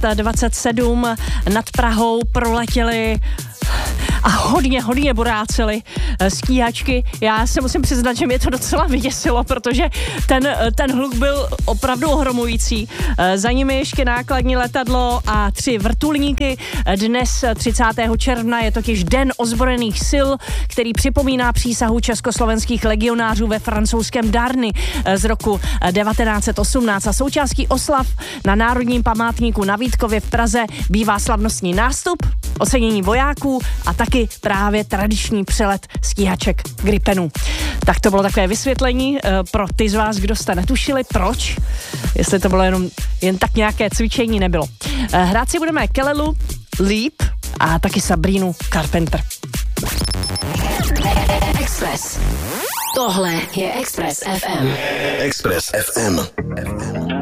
27 nad Prahou proletěli a hodně boráceli stíhačky. Já se musím přiznat, že mě to docela vyděsilo, protože ten hluk byl opravdu ohromující. Za nimi ještě nákladní letadlo a 3 vrtulníky. Dnes 30. června je totiž Den ozbrojených sil, který připomíná přísahu československých legionářů ve francouzském Darny z roku 1918 a součástí oslav na Národním památníku na Vítkově v Praze bývá slavnostní nástup, ocenění vojáků a taky právě tradiční přelet stíhaček Gripenů. Tak to bylo takové vysvětlení pro ty z vás, kdo jste netušili, proč. Jestli to bylo jen tak nějaké cvičení, nebylo. Hrát si budeme Kelelu, Leap a taky Sabrinu Carpenter. Express. Tohle je Express FM. Express FM.